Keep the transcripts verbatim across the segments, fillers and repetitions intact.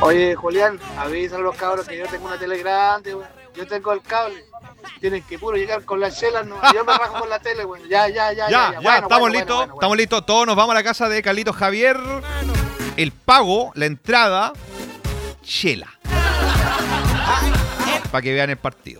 Oye, Julián, avísale a los cabros que yo tengo una tele grande, güey. Yo tengo el cable. Tienen que puro llegar con las chelas, no. Yo me rajo con la tele, güey. Ya, ya, ya, ya. Ya, ya, ya. ya Bueno, estamos bueno, listos, bueno, bueno, estamos listos. Todos nos vamos a la casa de Carlitos Javier. El pago, la entrada, chela. Para que vean el partido.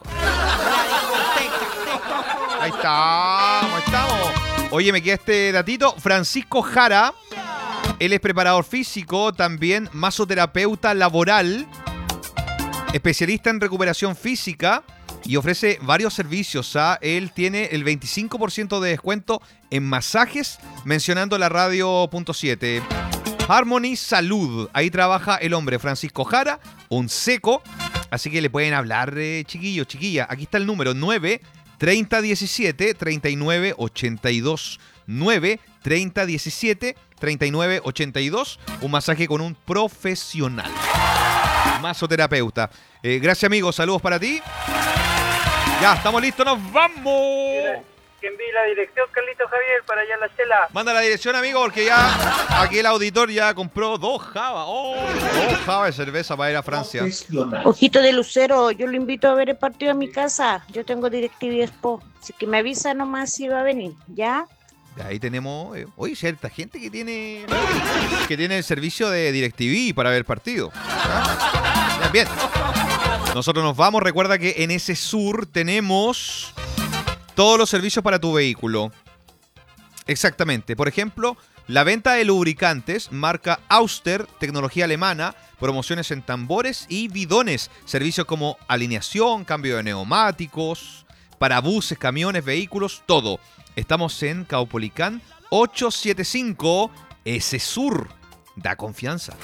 Ahí estamos, ahí estamos. Oye, me queda este datito. Francisco Jara, él es preparador físico, también masoterapeuta laboral, especialista en recuperación física y ofrece varios servicios. ¿ah? Él tiene el veinticinco por ciento de descuento en masajes, mencionando la radio punto siete. Harmony Salud, ahí trabaja el hombre Francisco Jara, un seco, así que le pueden hablar, eh, chiquillos, chiquillas. Aquí está el número nueve treinta diecisiete treinta y nueve ochenta y dos. nueve treinta diecisiete treinta y nueve ochenta y dos. Un masaje con un profesional. Masoterapeuta. Eh, gracias, amigos. Saludos para ti. Ya, estamos listos. ¡Nos vamos! Que envíe la dirección, Carlitos Javier, para allá en la chela. Manda la dirección, amigo, porque ya aquí el auditor ya compró dos jabas. Oh, dos jabas de cerveza para ir a Francia. Ojito de Lucero, yo lo invito a ver el partido en mi casa. Yo tengo DirecTV Expo. Así que me avisa nomás si va a venir, ¿ya? Ahí tenemos, eh, hoy cierta gente que tiene que tiene el servicio de DirecTV para ver el partido. ¿Ah? Bien, bien. Nosotros nos vamos. Recuerda que en ese sur tenemos todos los servicios para tu vehículo. Exactamente. Por ejemplo, la venta de lubricantes, marca Auster, tecnología alemana, promociones en tambores y bidones. Servicios como alineación, cambio de neumáticos, para buses, camiones, vehículos, todo. Estamos en Caupolicán ochocientos setenta y cinco, ese sur. Da confianza.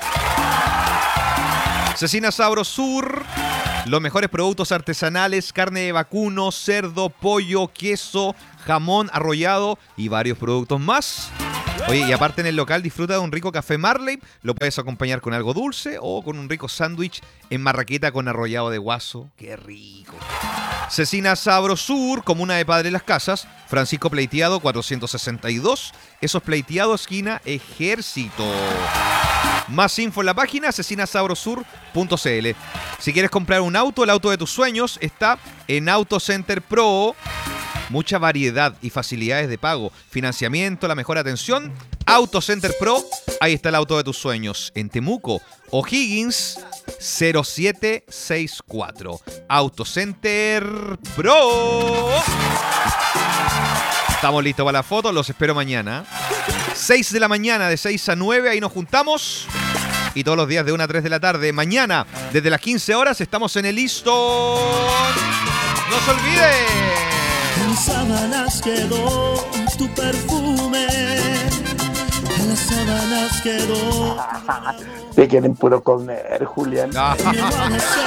Cecina Sabro Sur. Los mejores productos artesanales, carne de vacuno, cerdo, pollo, queso, jamón arrollado y varios productos más. Oye, y aparte en el local disfruta de un rico café Marley. Lo puedes acompañar con algo dulce o con un rico sándwich en marraqueta con arrollado de guaso. ¡Qué rico! Cecina Sabro Sur, comuna de Padre Las Casas, Francisco Pleiteado cuatrocientos sesenta y dos. Eso es Pleiteado, esquina Ejército. Más info en la página cecina sabro sur punto c l. Si quieres comprar un auto, el auto de tus sueños está en Auto Center Pro. Mucha variedad y facilidades de pago, financiamiento, la mejor atención. Auto Center Pro, ahí está el auto de tus sueños. En Temuco, O'Higgins cero siete seis cuatro. Auto Center Pro. Estamos listos para la foto, los espero mañana. seis de la mañana, de seis a nueve, ahí nos juntamos. Y todos los días de una a tres de la tarde. Mañana, desde las quince horas, estamos en el Listo. ¡No se olvide! En sábanas quedó tu perfume. En las sábanas quedó. Te quieren puro comer, Julián.